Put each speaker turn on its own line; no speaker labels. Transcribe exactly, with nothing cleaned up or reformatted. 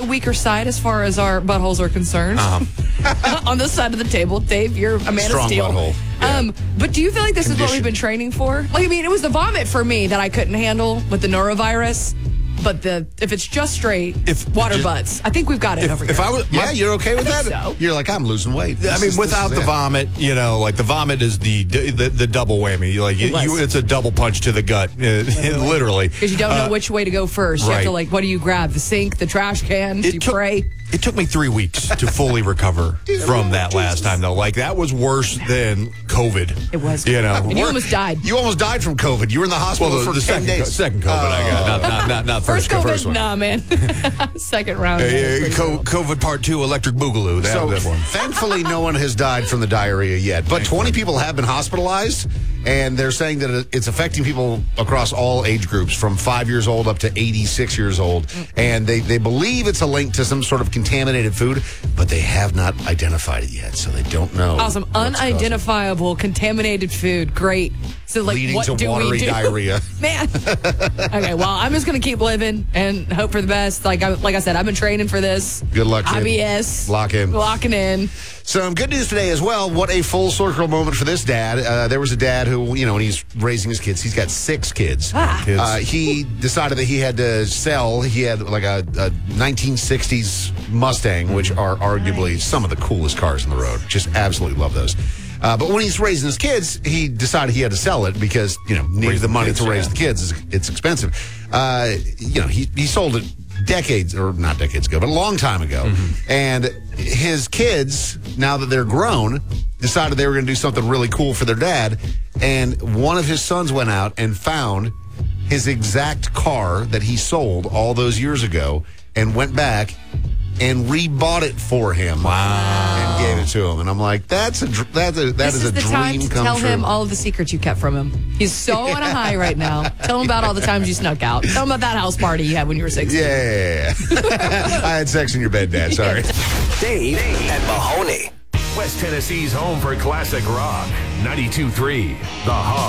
weaker side as far as our buttholes are concerned. Uh-huh. On this side of the table, Dave, you're a man
Strong
of steel.
butthole. Yeah.
Um, but do you feel like this
Condition.
is what we've been training for? Like, I mean, it was the vomit for me that I couldn't handle with the norovirus. But the if it's just straight
If-
water
just-
butts, I think we've got it
If,
over here.
if I was,
Yeah,
my-
you're okay with
I
that?
think so.
You're like, I'm losing weight.
I
This
mean,
is-
without
this is
the
it.
vomit, you know, like the vomit is the the, the double whammy. Like you,
was.
you, it's a double punch to the gut, uh, literally.
Because you don't know
Uh,
which way to go first. You have to,
right.
like, what do you grab? The sink, the trash can? Do
It
you
took,
pray?
It took me three weeks to fully recover from that last time, though. Like, that was worse than COVID.
It was.
You know,
And you
We're-
almost died.
You almost died from COVID. You were in the hospital
well, the,
for
the
ten
second,
days.
second COVID I got, not not not, not
First
first,
COVID?
first one.
Nah, man. Second round.
Uh,
that was
uh,
pretty
co-
cool.
COVID part two, electric boogaloo. That,
So,
that one.
thankfully, no one has died from the diarrhea yet. But twenty people have been hospitalized, and they're saying that it's affecting people across all age groups, from five years old up to eighty-six years old. And they, they believe it's a link to some sort of contaminated food, but they have not identified it yet, so they don't know.
Awesome.
what's causing it.
Unidentifiable, contaminated food. Great. So, like,
Leading
what
to
do
watery
we do?
diarrhea.
Man. Okay, well, I'm just going to keep living and hope for the best. Like I, like I said, I've been training for this.
Good luck, kid.
I B S.
Lock in.
Locking in.
Some good news today as well. What a full circle moment for this dad. Uh, there was a dad who, you know, when he's raising his kids, he's got six kids.
Ah.
Kids.
Uh, he decided that he had to sell. He had like a, a nineteen sixties Mustang, which are arguably some of the coolest cars on the road. Just absolutely love those. Uh, but when he's raising his kids, he decided he had to sell it because, you know, needed
Raise
the
the
money
kids,
to raise
yeah.
the kids. It's, it's expensive. Uh, you know, he, he sold it decades, or not decades ago, but a long time ago.
Mm-hmm.
And his kids, now that they're grown, decided they were going to do something really cool for their dad. And one of his sons went out and found his exact car that he sold all those years ago and went back and rebought it for him.
Wow.
And gave it to him. And I'm like, that's a dr- that's a that
This
is
is
a
the
dream
time to
come
tell
true.
him all of the secrets you kept from him. He's so on a high right now. Tell him about all the times you snuck out. Tell him about that house party you had when you were sixteen.
Yeah, yeah, yeah. I had sex in your bed, Dad. Sorry.
Dave and Mahoney.
West Tennessee's home for classic rock. ninety-two point three The Hog.